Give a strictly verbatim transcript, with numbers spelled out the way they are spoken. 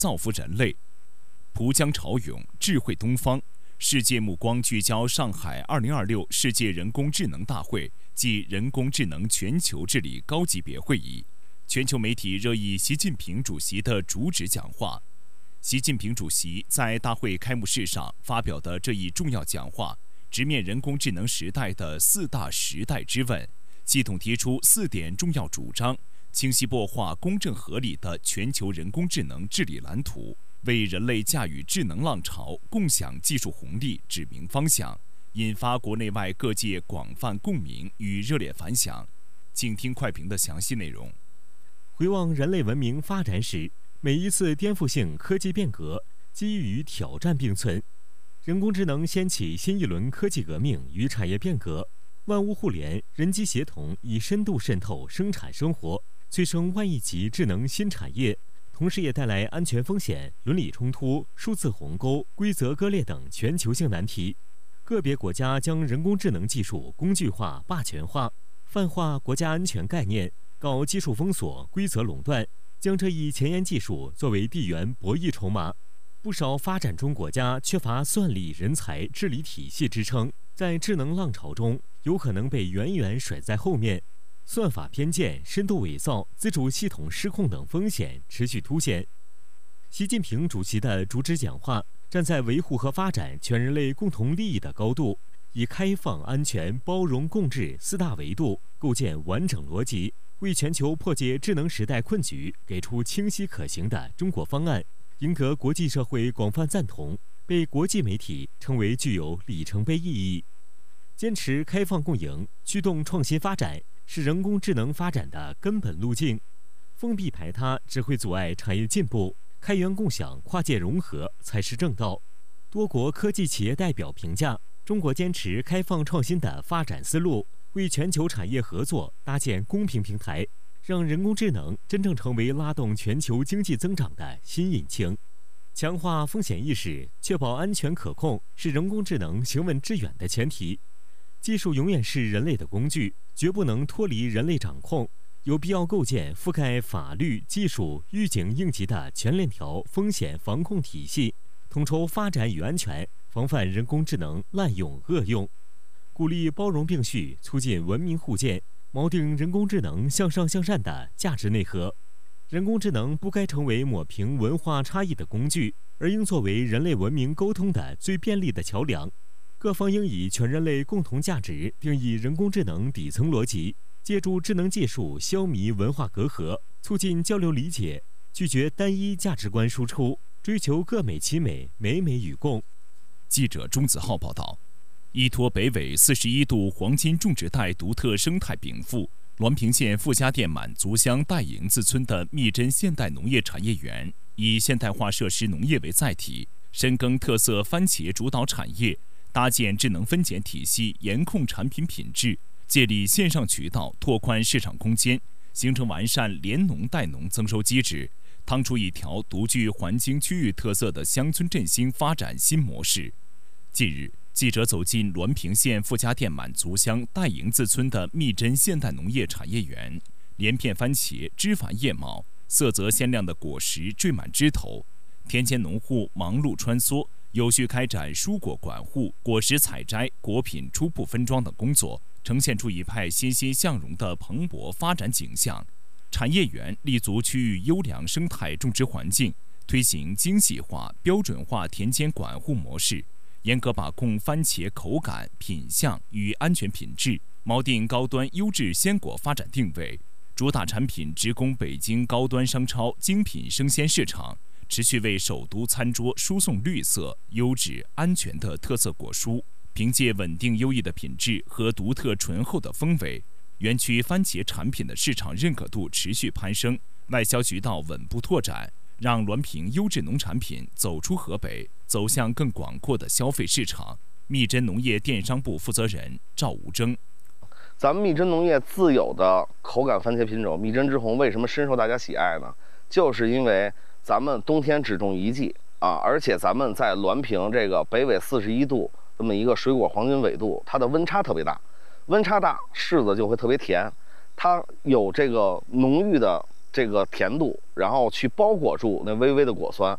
造福人类。浦江潮涌，智慧东方。世界目光聚焦上海二零二六世界人工智能大会暨人工智能全球治理高级别会议。全球媒体热议习近平主席的主旨讲话。习近平主席在大会开幕式上发表的这一重要讲话，直面人工智能时代的四大时代之问，系统提出四点重要主张，清晰擘画公正合理的全球人工智能治理蓝图，为人类驾驭智能浪潮、共享技术红利指明方向，引发国内外各界广泛共鸣与热烈反响。请听快评的详细内容。 回望人类文明发展史，每一次颠覆性科技变革，机遇与挑战并存。人工智能掀起新一轮科技革命与产业变革，万物互联、人机协同已深度渗透生产生活，催生万亿级智能新产业，同时也带来安全风险、伦理冲突、数字鸿沟、规则割裂等全球性难题。个别国家将人工智能技术工具化、霸权化，泛化国家安全概念，搞技术封锁、规则垄断，将这一前沿技术作为地缘博弈筹码。不少发展中国家缺乏算力、人才、治理体系支撑，在智能浪潮中有可能被远远甩在后面。算法偏见、深度伪造、自主系统失控等风险持续凸显。习近平主席的主旨讲话站在维护和发展全人类共同利益的高度，以开放、安全、包容、共治四大维度构建完整逻辑，为全球破解智能时代困局给出清晰可行的中国方案，赢得国际社会广泛赞同，被国际媒体称为具有里程碑意义。坚持开放共赢，驱动创新发展，是人工智能发展的根本路径。封闭排他只会阻碍产业进步，开源共享、跨界融合才是正道。多国科技企业代表评价，中国坚持开放创新的发展思路，为全球产业合作搭建公平平台，让人工智能真正成为拉动全球经济增长的新引擎。强化风险意识，确保安全可控，是人工智能行稳致远的前提。技术永远是人类的工具，绝不能脱离人类掌控。有必要构建覆盖法律、技术、预警应急的全链条风险防控体系，统筹发展与安全，防范人工智能滥用恶用。鼓励包容并蓄，促进文明互鉴，锚定人工智能向上向善的价值内核。人工智能不该成为抹平文化差异的工具，而应作为人类文明沟通的最便利的桥梁。各方应以全人类共同价值定义人工智能底层逻辑，借助智能技术消弭文化隔阂，促进交流理解，拒绝单一价值观输出，追求各美其美，美美与共。 记者钟子浩报道。依托北纬四十一度黄金种植带独特生态禀赋，滦平县傅家店满族乡戴营子村的密珍现代农业产业园，以现代化设施农业为载体，深耕特色番茄主导产业，搭建智能分拣体系，严控产品品质，借力线上渠道，拓宽市场空间，形成完善联农代农增收机制，趟出一条独具环境区域特色的乡村振兴发展新模式。近日，记者走进滦平县傅家店满族乡戴营子村的密珍现代农业产业园，连片番茄枝繁叶茂，色泽鲜亮的果实缀满枝头，田间农户忙碌穿梭，有序开展蔬果管护、果实采摘、果品初步分装等工作，呈现出一派欣欣向荣的蓬勃发展景象。产业园立足区域优良生态种植环境，推行精细化、标准化田间管护模式，严格把控番茄口感、品相与安全品质，锚定高端优质鲜果发展定位，主打产品直供北京高端商超精品生鲜市场，持续为首都餐桌输送绿色、优质、安全的特色果蔬。凭借稳定优异的品质和独特醇厚的风味，园区番茄产品的市场认可度持续攀升，外销渠道稳步拓展，让滦平优质农产品走出河北，走向更广阔的消费市场。密珍农业电商部负责人赵吴征： 咱们密珍农业自有的口感番茄品种密珍之红为什么深受大家喜爱呢？就是因为咱们冬天只种一季啊，而且咱们在滦平这个北纬四十一度这么一个水果黄金纬度，它的温差特别大，温差大柿子就会特别甜，它有这个浓郁的这个甜度，然后去包裹住那微微的果酸。